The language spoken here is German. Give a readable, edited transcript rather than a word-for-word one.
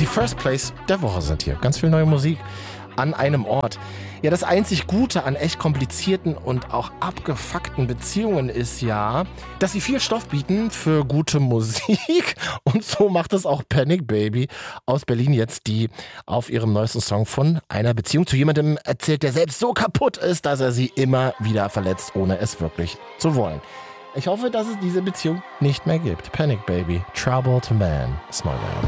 Die First Place der Woche sind hier. Ganz viel neue Musik an einem Ort. Ja, das einzig Gute an echt komplizierten und auch abgefuckten Beziehungen ist ja, dass sie viel Stoff bieten für gute Musik. Und so macht es auch Panic Baby aus Berlin jetzt, die auf ihrem neuesten Song von einer Beziehung zu jemandem erzählt, der selbst so kaputt ist, dass er sie immer wieder verletzt, ohne es wirklich zu wollen. Ich hoffe, dass es diese Beziehung nicht mehr gibt. Panic Baby, Troubled Man, Small Man.